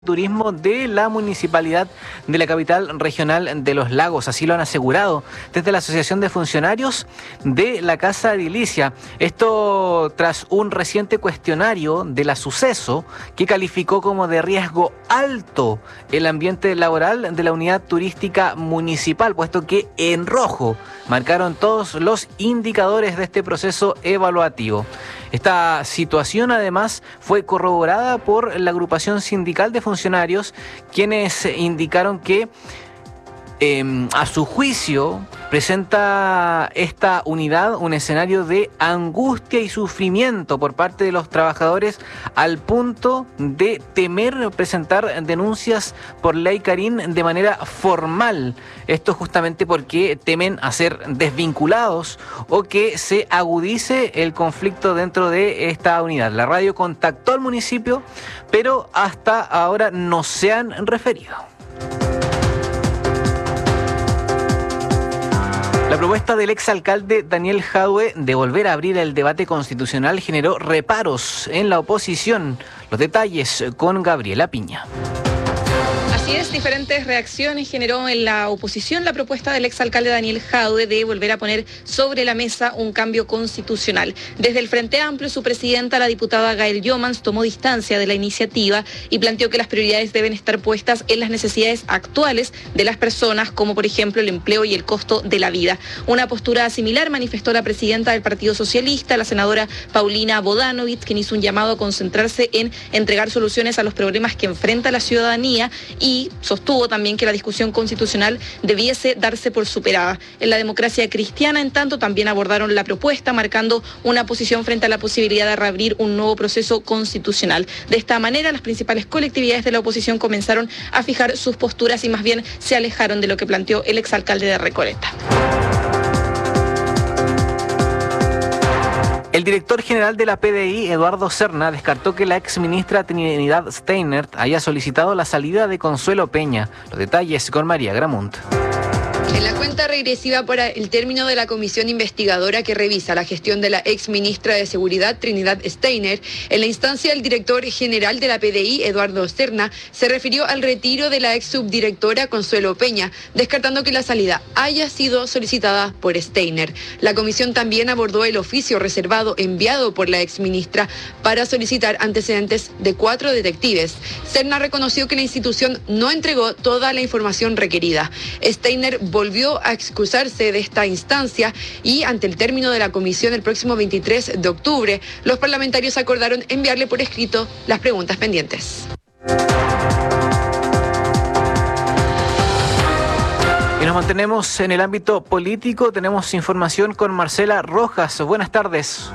Turismo de la Municipalidad de la capital regional de Los Lagos. Así lo han asegurado desde la Asociación de Funcionarios de la Casa Edilicia. Esto tras un reciente cuestionario de la Suceso que calificó como de riesgo alto el ambiente laboral de la unidad turística municipal, puesto que en rojo marcaron todos los indicadores de este proceso evaluativo. Esta situación además fue corroborada por la agrupación sindical de funcionarios, quienes indicaron que a su juicio presenta esta unidad un escenario de angustia y sufrimiento por parte de los trabajadores al punto de temer presentar denuncias por ley Karin de manera formal. Esto justamente porque temen a ser desvinculados o que se agudice el conflicto dentro de esta unidad. La radio contactó al municipio, pero hasta ahora no se han referido. La propuesta del exalcalde Daniel Jadue de volver a abrir el debate constitucional generó reparos en la oposición. Los detalles con Gabriela Piña. Así es, diferentes reacciones generó en la oposición la propuesta del exalcalde Daniel Jadue de volver a poner sobre la mesa un cambio constitucional. Desde el Frente Amplio, su presidenta, la diputada Gael Yomans, tomó distancia de la iniciativa y planteó que las prioridades deben estar puestas en las necesidades actuales de las personas, como por ejemplo el empleo y el costo de la vida. Una postura similar manifestó la presidenta del Partido Socialista, la senadora Paulina Bodanovich, quien hizo un llamado a concentrarse en entregar soluciones a los problemas que enfrenta la ciudadanía y sostuvo también que la discusión constitucional debiese darse por superada. En la democracia cristiana, en tanto, también abordaron la propuesta, marcando una posición frente a la posibilidad de reabrir un nuevo proceso constitucional. De esta manera, las principales colectividades de la oposición comenzaron a fijar sus posturas y más bien se alejaron de lo que planteó el exalcalde de Recoleta. El director general de la PDI, Eduardo Serna, descartó que la exministra Trinidad Steiner haya solicitado la salida de Consuelo Peña. Los detalles con María Gramunt. En la cuenta regresiva para el término de la comisión investigadora que revisa la gestión de la exministra de Seguridad, Trinidad Steiner, en la instancia el director general de la PDI, Eduardo Serna, se refirió al retiro de la ex subdirectora Consuelo Peña, descartando que la salida haya sido solicitada por Steiner. La comisión también abordó el oficio reservado enviado por la exministra para solicitar antecedentes de 4 detectives. Serna reconoció que la institución no entregó toda la información requerida. Steiner volvió a excusarse de esta instancia y ante el término de la comisión el próximo 23 de octubre, los parlamentarios acordaron enviarle por escrito las preguntas pendientes. Y nos mantenemos en el ámbito político. Tenemos información con Marcela Rojas. Buenas tardes.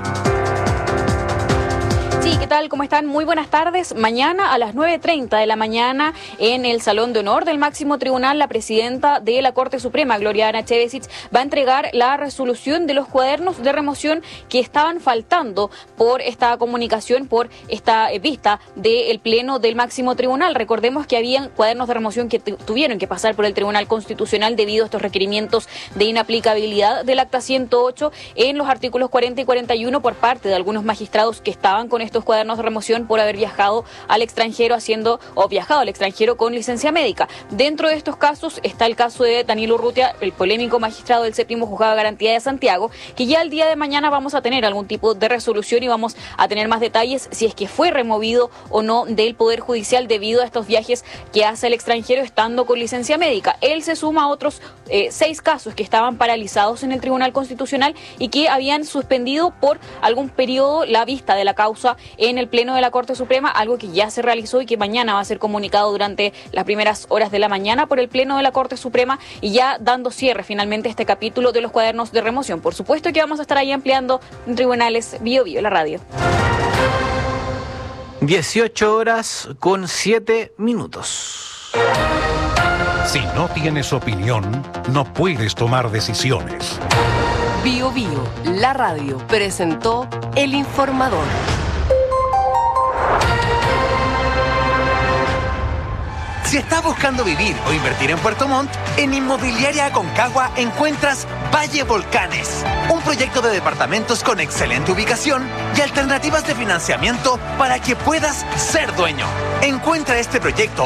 Sí, ¿qué tal? ¿Cómo están? Muy buenas tardes. Mañana a las 9:30 de la mañana en el Salón de Honor del Máximo Tribunal, la presidenta de la Corte Suprema, Gloriana Chevesic, va a entregar la resolución de los cuadernos de remoción que estaban faltando por esta comunicación, por esta vista del Pleno del Máximo Tribunal. Recordemos que habían cuadernos de remoción que tuvieron que pasar por el Tribunal Constitucional debido a estos requerimientos de inaplicabilidad del Acta 108 en los artículos 40 y 41 por parte de algunos magistrados que estaban con estos cuadernos de remoción por haber viajado al extranjero viajado al extranjero con licencia médica. Dentro de estos casos está el caso de Daniel Urrutia, el polémico magistrado del 7º Juzgado de Garantía de Santiago, que ya el día de mañana vamos a tener algún tipo de resolución y vamos a tener más detalles si es que fue removido o no del Poder Judicial debido a estos viajes que hace al extranjero estando con licencia médica. Él se suma a otros 6 casos que estaban paralizados en el Tribunal Constitucional y que habían suspendido por algún periodo la vista de la causa en el Pleno de la Corte Suprema, algo que ya se realizó y que mañana va a ser comunicado durante las primeras horas de la mañana por el Pleno de la Corte Suprema y ya dando cierre finalmente a este capítulo de los cuadernos de remoción. Por supuesto que vamos a estar ahí ampliando en Tribunales Bio Bio, la radio. 18:07. Si no tienes opinión, no puedes tomar decisiones. Bio Bio, la radio, presentó El Informador. Si estás buscando vivir o invertir en Puerto Montt, en Inmobiliaria Aconcagua encuentras Valle Volcanes, un proyecto de departamentos con excelente ubicación y alternativas de financiamiento para que puedas ser dueño. Encuentra este proyecto